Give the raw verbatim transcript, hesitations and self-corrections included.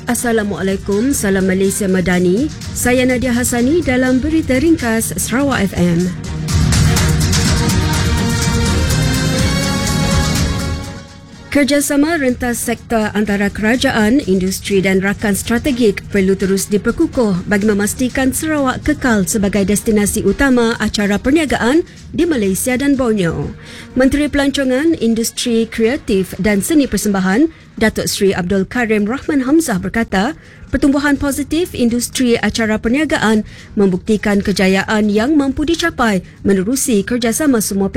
Assalamualaikum, Salam Malaysia Madani. Saya Nadia Hassani dalam Berita Ringkas Sarawak F M. Kerjasama rentas sektor antara kerajaan, industri dan rakan strategik perlu terus diperkukuh bagi memastikan Sarawak kekal sebagai destinasi utama acara perniagaan di Malaysia dan Borneo. Menteri Pelancongan, Industri Kreatif dan Seni Persembahan, Datuk Seri Abdul Karim Rahman Hamzah berkata, pertumbuhan positif industri acara perniagaan membuktikan kejayaan yang mampu dicapai menerusi kerjasama semua pihak.